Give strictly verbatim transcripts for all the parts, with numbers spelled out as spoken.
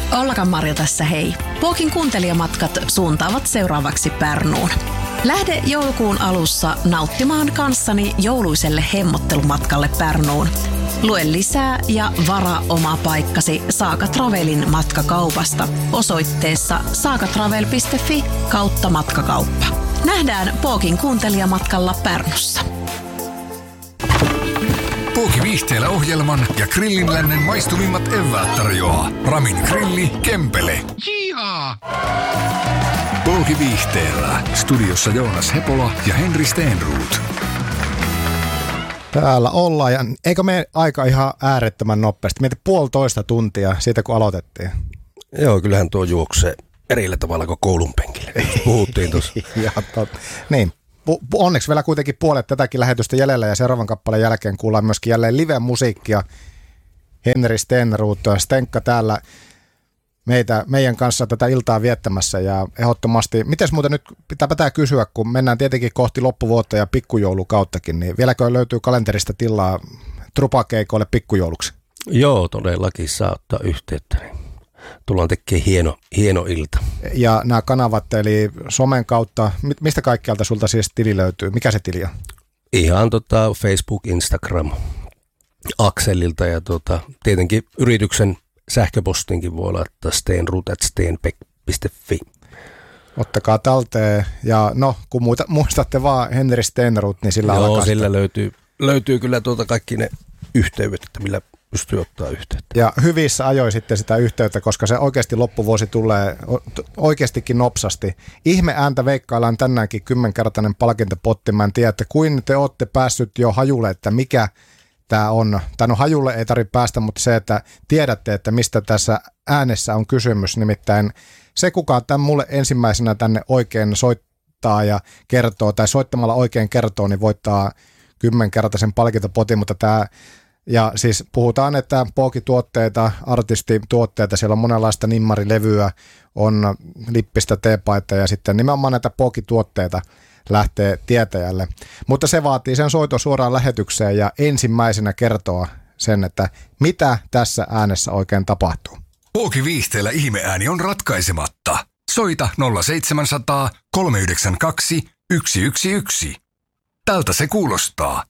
Ollakan Marja tässä hei. Pookin kuuntelijamatkat suuntaavat seuraavaksi Pärnuun. Lähde joulukuun alussa nauttimaan kanssani jouluiselle hemmottelumatkalle Pärnuun. Lue lisää ja varaa oma paikkasi Saaka Travelin matkakaupasta osoitteessa saakatravel piste fi kautta matkakauppa. Nähdään Pookin kuuntelijamatkalla Pärnussa. Pooki Viihteellä ohjelman ja Grillinlännen maistuvimmat eväät tarjoaa Ramin Grilli Kempele. Jihaa! Pooki Viihteellä. Studiossa Joonas Hepola ja Henri Steenruut. Täällä ollaan ja eikö me aika ihan äärettömän nopeasti? Mieti puolitoista tuntia siitä kun aloitettiin. Joo, kyllähän tuo juoksee erillä tavalla kuin koulun penkille. Puhuttiin tuossa. Niin. Onneksi vielä kuitenkin puolet tätäkin lähetystä jäljellä ja seuraavan kappaleen jälkeen kuullaan myöskin jälleen live-musiikkia. Henri Steenruut, Stenkka täällä meitä, meidän kanssa tätä iltaa viettämässä ja ehdottomasti, mites muuten nyt pitääpä tää kysyä, kun mennään tietenkin kohti loppuvuotta ja pikkujoulukauttakin, niin vieläkö löytyy kalenterista tilaa trupakeikoille pikkujouluksi? Joo, todellakin saa ottaa yhteyttä. Niin tullaan tekemään hieno, hieno ilta. Ja nämä kanavat, eli somen kautta, mistä kaikkialta sulta siis tili löytyy? Mikä se tili on? Ihan tota Facebook, Instagram, Akselilta ja tota, tietenkin yrityksen sähköpostinkin voi laittaa steenruut at steenpek piste fi. Ottakaa talteen ja no, kun muita, muistatte vaan Henri Steenruut, niin sillä Joo, alkaa sillä löytyy, löytyy kyllä tuota kaikki ne yhteydet, että millä pystyy ottaa yhteyttä. Ja hyvissä ajoin sitten sitä yhteyttä, koska se oikeasti loppuvuosi tulee oikeastikin nopsasti. Ihme ääntä veikkaillaan tänäänkin kymmenkertainen palkintopotti. Mä en tiedä, että kuin te olette päässyt jo hajulle, että mikä tämä on. Tai no hajulle ei tarvitse päästä, mutta se, että tiedätte, että mistä tässä äänessä on kysymys. Nimittäin se, kuka tämän mulle ensimmäisenä tänne oikein soittaa ja kertoo, tai soittamalla oikein kertoo, niin voittaa kymmenkertaisen palkintopotin, mutta tämä ja siis puhutaan, että Pooki-tuotteita, artistituotteita, siellä on monenlaista nimmarilevyä, on lippistä teepaita ja sitten nimenomaan näitä Pooki-tuotteita lähtee tietäjälle. Mutta se vaatii sen soiton suoraan lähetykseen ja ensimmäisenä kertoa sen, että mitä tässä äänessä oikein tapahtuu. Pooki Viihteellä ihmeääni on ratkaisematta. Soita nolla seitsemänsataa kolme yhdeksän kaksi yksi yksi yksi. Tältä se kuulostaa.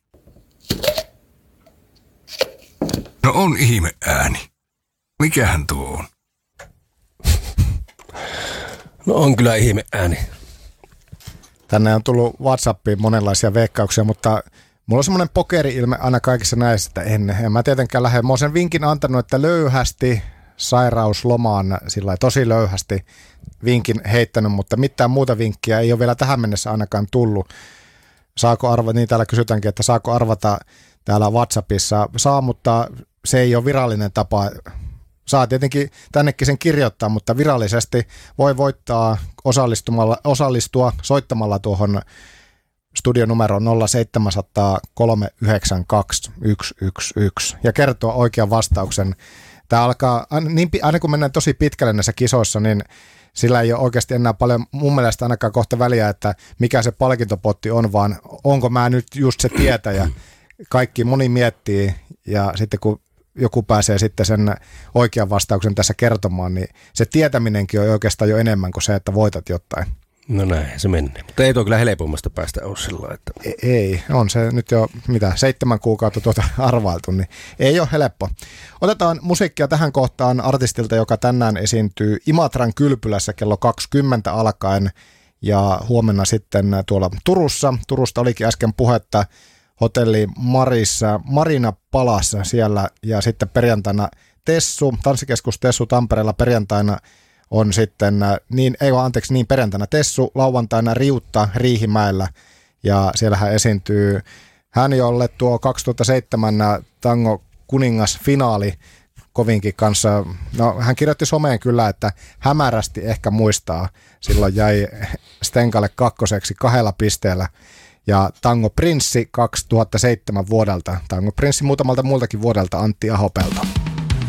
No on ihmeääni. Mikähän tuo on? No on kyllä ihmeääni. Tänne on tullut WhatsAppiin monenlaisia veikkauksia, mutta mulla on semmoinen pokeri-ilme aina kaikissa näissä, että en, en mä tietenkään lähde. Mä oon sen vinkin antanut, että löyhästi sairauslomaan, sillä tosi löyhästi vinkin heittänyt, mutta mitään muuta vinkkiä ei ole vielä tähän mennessä ainakaan tullut. Saako arvata, niin täällä kysytäänkin, että saako arvata täällä WhatsAppissa. Saa, mutta se ei ole virallinen tapa. Saa tietenkin tännekin sen kirjoittaa, mutta virallisesti voi voittaa osallistumalla, osallistua soittamalla tuohon studionumeroon nolla seitsemänsataa kolme yhdeksän kaksi yksi yksi yksi ja kertoa oikean vastauksen. Tämä alkaa, niin, aina kun mennään tosi pitkälle näissä kisoissa, niin sillä ei ole oikeasti enää paljon mun mielestä ainakaan kohta väliä, että mikä se palkintopotti on, vaan onko mä nyt just se tietäjä. Kaikki moni miettii ja sitten kun joku pääsee sitten sen oikean vastauksen tässä kertomaan, niin se tietäminenkin on oikeastaan jo enemmän kuin se, että voitat jotain. No näin se menee. Mutta ei tuo kyllä helpommasta päästä ole sillä lailla, että Ei, on se nyt jo mitä, seitsemän kuukautta tuota arvailtu, niin ei ole helppo. Otetaan musiikkia tähän kohtaan artistilta, joka tänään esiintyy Imatran kylpylässä kello kaksikymmentä alkaen ja huomenna sitten tuolla Turussa. Turusta olikin äsken puhetta. Hotelli Marissa, Marina Palassa siellä ja sitten perjantaina Tessu, tanssikeskus Tessu Tampereella perjantaina on sitten, niin, ei vaan anteeksi, niin perjantaina Tessu, lauantaina Riutta Riihimäellä ja siellähän esiintyy hän, jolle tuo kaksituhattaseitsemän Tango kuningas finaali kovinkin kanssa, no hän kirjoitti someen kyllä, että hämärästi ehkä muistaa, silloin jäi Stenkalle kakkoseksi kahdella pisteellä. Ja Tango Prinssi kaksituhattaseitsemän vuodelta, Tango Prinssi muutamalta muultakin vuodelta Antti Ahopelta.